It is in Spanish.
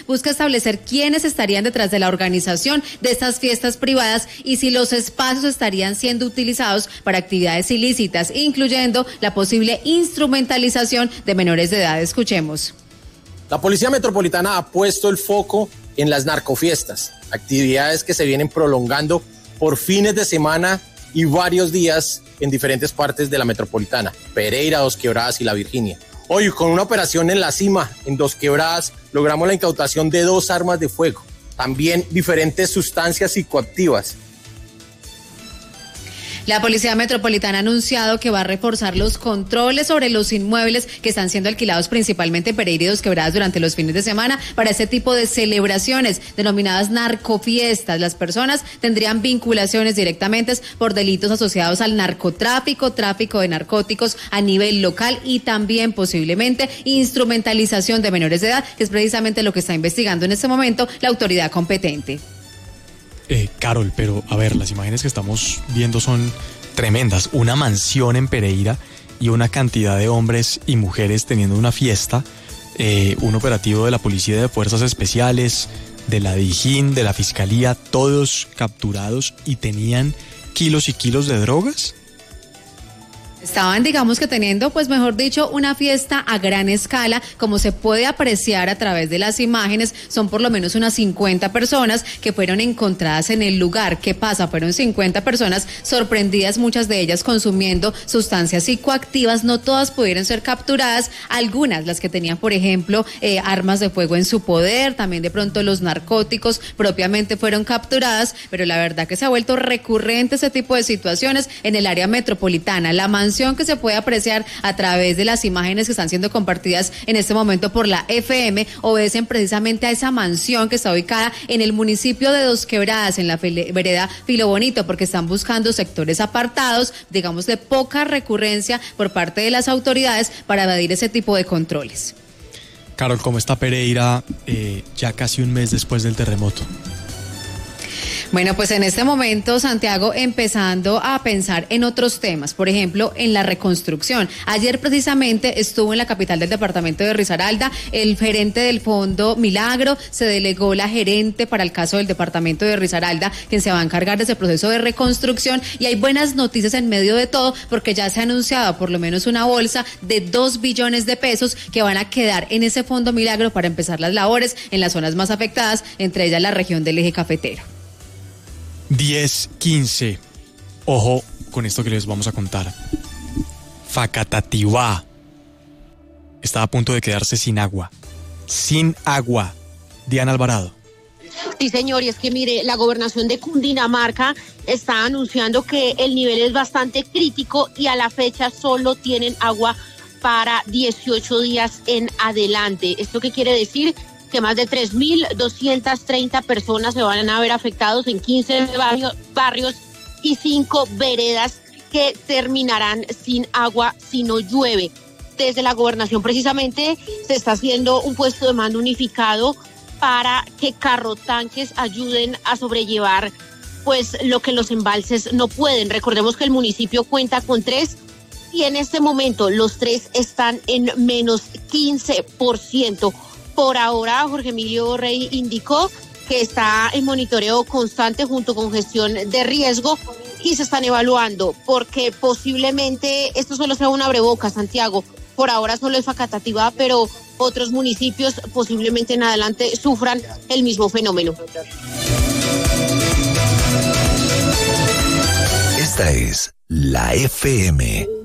busca establecer quiénes estarían detrás de la organización de estas fiestas privadas y si los espacios estarían siendo utilizados para actividades ilícitas, incluyendo la posible instrumentalización de menores de edad. Escuchemos. La Policía Metropolitana ha puesto el foco en las narcofiestas, actividades que se vienen prolongando por fines de semana y varios días en diferentes partes de la metropolitana, Pereira, Dos Quebradas y La Virginia. Hoy, con una operación en La Cima, en Dos Quebradas, logramos la incautación de 2 armas de fuego, también diferentes sustancias psicoactivas. La Policía Metropolitana ha anunciado que va a reforzar los controles sobre los inmuebles que están siendo alquilados principalmente en Pereira y Dos Quebradas durante los fines de semana para este tipo de celebraciones denominadas narcofiestas. Las personas tendrían vinculaciones directamente por delitos asociados al narcotráfico, tráfico de narcóticos a nivel local y también posiblemente instrumentalización de menores de edad, que es precisamente lo que está investigando en este momento la autoridad competente. Carol, pero a ver, las imágenes que estamos viendo son tremendas. Una mansión en Pereira y una cantidad de hombres y mujeres teniendo una fiesta, un operativo de la Policía de Fuerzas Especiales, de la DIJÍN, de la Fiscalía, todos capturados y tenían kilos y kilos de drogas. Estaban, digamos que teniendo, pues mejor dicho, una fiesta a gran escala, como se puede apreciar a través de las imágenes. Son por lo menos unas 50 personas que fueron encontradas en el lugar. ¿Qué pasa? Fueron 50 personas sorprendidas, muchas de ellas consumiendo sustancias psicoactivas. No todas pudieron ser capturadas, algunas, las que tenían, por ejemplo, armas de fuego en su poder, también de pronto los narcóticos propiamente fueron capturadas, pero la verdad que se ha vuelto recurrente ese tipo de situaciones en el área metropolitana. La mansión que se puede apreciar a través de las imágenes que están siendo compartidas en este momento por la FM obedecen precisamente a esa mansión que está ubicada en el municipio de Dos Quebradas, en la vereda Filo Bonito, porque están buscando sectores apartados, digamos de poca recurrencia por parte de las autoridades para evadir ese tipo de controles. Carol, ¿cómo está Pereira ya casi un mes después del terremoto? Bueno, pues en este momento, Santiago, empezando a pensar en otros temas, por ejemplo, en la reconstrucción. Ayer precisamente estuvo en la capital del departamento de Risaralda el gerente del Fondo Milagro, se delegó la gerente para el caso del departamento de Risaralda, quien se va a encargar de ese proceso de reconstrucción, y hay buenas noticias en medio de todo, porque ya se ha anunciado por lo menos una bolsa de 2 billones de pesos que van a quedar en ese Fondo Milagro para empezar las labores en las zonas más afectadas, entre ellas la región del Eje Cafetero. 10-15. Ojo con esto que les vamos a contar. Facatativá está a punto de quedarse sin agua. Sin agua. Diana Alvarado. Sí, señor, y es que mire, la gobernación de Cundinamarca está anunciando que el nivel es bastante crítico y a la fecha solo tienen agua para 18 días en adelante. ¿Esto qué quiere decir? Que más de 3.230 personas se van a ver afectados en 15 barrios y 5 veredas que terminarán sin agua si no llueve. Desde la gobernación precisamente se está haciendo un puesto de mando unificado para que carrotanques ayuden a sobrellevar pues lo que los embalses no pueden. Recordemos que el municipio cuenta con 3 y en este momento los 3 están en menos 15%. Por ahora, Jorge Emilio Rey indicó que está en monitoreo constante junto con gestión de riesgo y se están evaluando porque posiblemente esto solo sea un abrebocas, Santiago. Por ahora solo es Facatativá, pero otros municipios posiblemente en adelante sufran el mismo fenómeno. Esta es la FM.